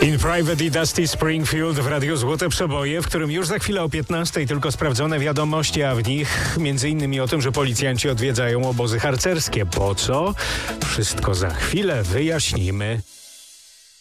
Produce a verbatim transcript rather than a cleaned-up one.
In Private i Dusty Springfield w Radiu Złote Przeboje, w którym już za chwilę o piętnastej tylko sprawdzone wiadomości, a w nich między innymi o tym, że policjanci odwiedzają obozy harcerskie. Po co? Wszystko za chwilę wyjaśnimy.